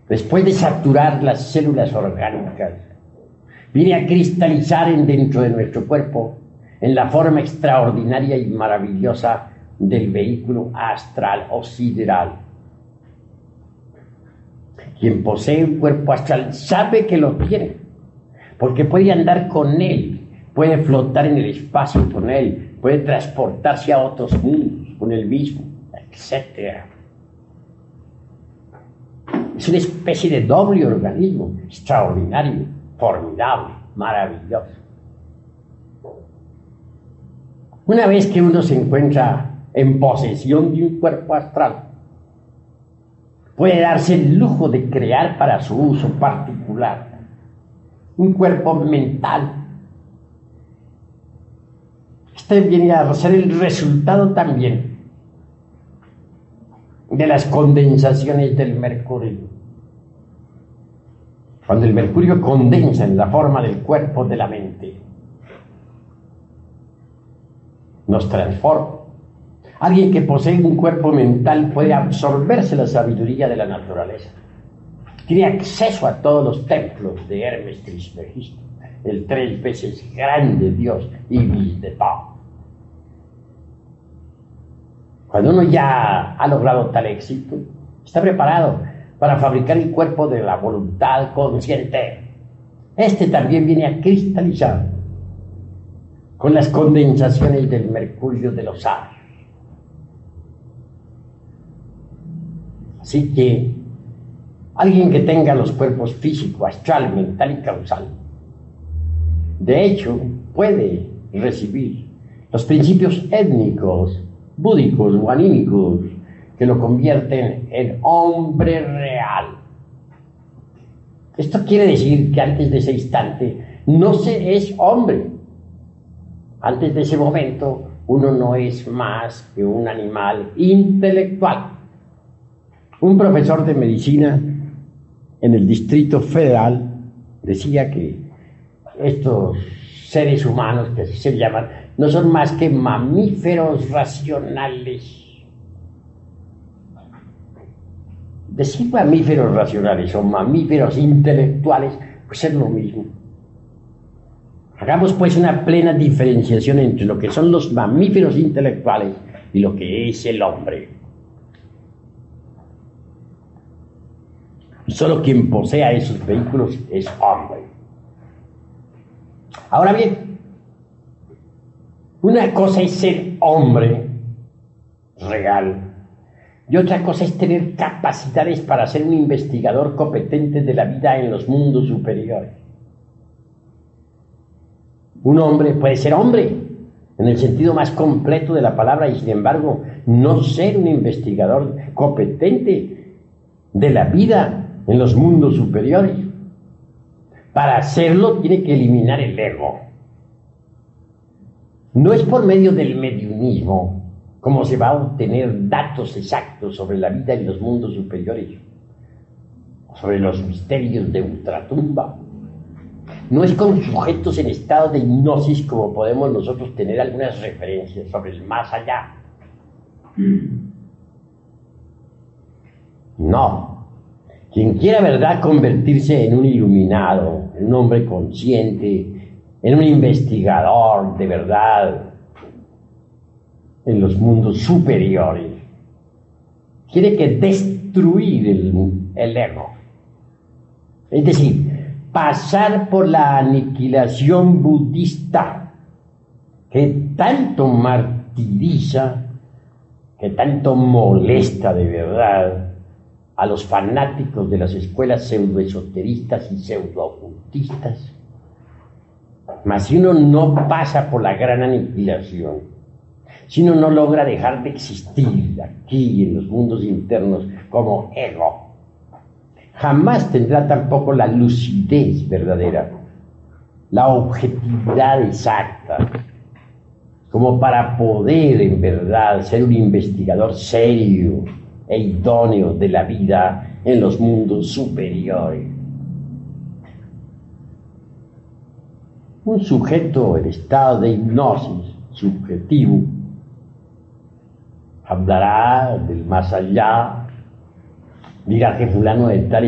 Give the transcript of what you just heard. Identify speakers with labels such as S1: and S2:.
S1: después de saturar las células orgánicas, viene a cristalizar dentro de nuestro cuerpo en la forma extraordinaria y maravillosa del vehículo astral o sideral. Quien posee un cuerpo astral sabe que lo tiene, porque puede andar con él, puede flotar en el espacio con él, puede transportarse a otros mundos con él mismo, etc. Es una especie de doble organismo extraordinario, formidable, maravilloso. Una vez que uno se encuentra en posesión de un cuerpo astral, puede darse el lujo de crear para su uso particular un cuerpo mental. Este viene a ser el resultado también de las condensaciones del mercurio. Cuando el mercurio condensa en la forma del cuerpo de la mente, nos transforma. Alguien que posee un cuerpo mental puede absorberse la sabiduría de la naturaleza. Tiene acceso a todos los templos de Hermes Trismegisto, el 3 veces grande Dios Ibis de todo. Cuando uno ya ha logrado tal éxito, está preparado para fabricar el cuerpo de la voluntad consciente. Este también viene a cristalizar con las condensaciones del mercurio de los sabios. Así que alguien que tenga los cuerpos físico, astral, mental y causal, de hecho, puede recibir los principios étnicos, búdicos o anímicos que lo convierten en hombre real. Esto quiere decir que antes de ese instante no se es hombre. Antes de ese momento uno no es más que un animal intelectual. Un profesor de medicina en el Distrito Federal decía que estos seres humanos, que así se llaman, no son más que mamíferos racionales. Decir mamíferos racionales o mamíferos intelectuales, pues es lo mismo. Hagamos pues una plena diferenciación entre lo que son los mamíferos intelectuales y lo que es el hombre. Solo quien posea esos vehículos es hombre. Ahora bien, una cosa es ser hombre real y otra cosa es tener capacidades para ser un investigador competente de la vida en los mundos superiores. Un hombre puede ser hombre en el sentido más completo de la palabra y sin embargo no ser un investigador competente de la vida en los mundos superiores. Para hacerlo tiene que eliminar el ego. No es por medio del mediumismo como se va a obtener datos exactos sobre la vida en los mundos superiores, sobre los misterios de ultratumba. No es con sujetos en estado de hipnosis como podemos nosotros tener algunas referencias sobre el más allá. No. Quien quiera, ¿verdad?, convertirse en un iluminado, en un hombre consciente, en un investigador de verdad en los mundos superiores, tiene que destruir el ego. Es decir, pasar por la aniquilación budista que tanto martiriza, que tanto molesta de verdad a los fanáticos de las escuelas pseudoesoteristas y pseudoocultistas. Mas si uno no pasa por la gran aniquilación, si uno no logra dejar de existir aquí en los mundos internos como ego, jamás tendrá tampoco la lucidez verdadera, la objetividad exacta, como para poder en verdad ser un investigador serio e idóneo de la vida en los mundos superiores. Un sujeto en estado de hipnosis subjetivo hablará del más allá, dirá que fulano de tal